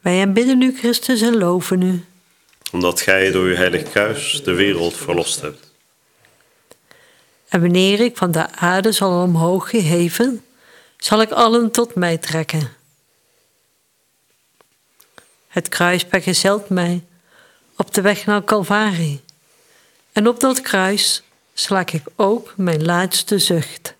Wij aanbidden u, Christus, en loven u. Omdat gij door uw heilig kruis de wereld verlost hebt. En wanneer ik van de aarde zal omhoog geheven, zal ik allen tot mij trekken. Het kruis vergezelt mij op de weg naar Calvarie. En op dat kruis slaak ik ook mijn laatste zucht.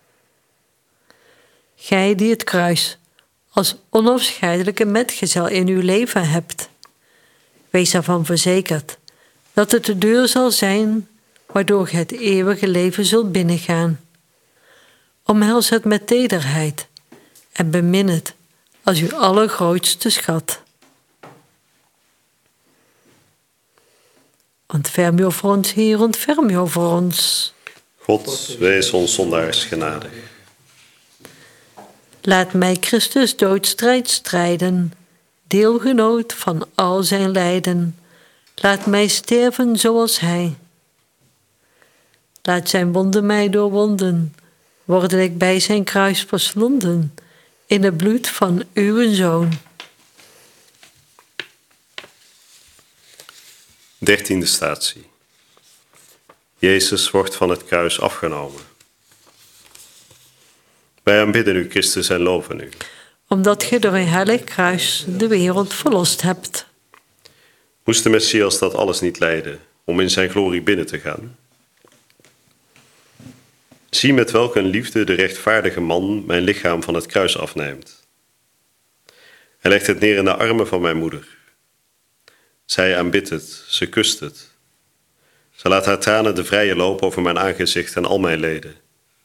Gij die het kruis als onafscheidelijke metgezel in uw leven hebt, wees ervan verzekerd dat het de deur zal zijn waardoor gij het eeuwige leven zult binnengaan. Omhels het met tederheid en bemin het als uw allergrootste schat. Ontferm u over ons, Heer, ontferm u over ons. God, wees ons zondaars genadig. Laat mij Christus doodstrijd strijden, deelgenoot van al zijn lijden. Laat mij sterven zoals hij. Laat zijn wonden mij doorwonden, worde ik bij zijn kruis verslonden, in het bloed van uw Zoon. 13e statie. Jezus wordt van het kruis afgenomen. Wij aanbidden u, Christus, en loven u. Omdat gij door uw heilig kruis de wereld verlost hebt. Moest de Messias dat alles niet lijden om in zijn glorie binnen te gaan? Zie met welk een liefde de rechtvaardige man mijn lichaam van het kruis afneemt. Hij legt het neer in de armen van mijn moeder. Zij aanbidt het, ze kust het. Ze laat haar tranen de vrije loop over mijn aangezicht en al mijn leden.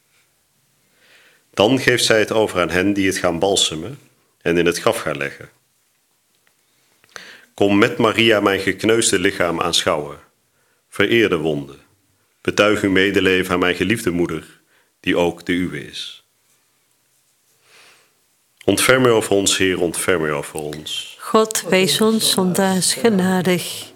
Dan geeft zij het over aan hen die het gaan balsemen en in het graf gaan leggen. Kom met Maria mijn gekneusde lichaam aanschouwen. Vereer de wonde. Betuig uw medeleven aan mijn geliefde moeder, die ook de uwe is. Ontferm u over ons, Heer, ontferm u over ons. God, wees ons zondaars genadig.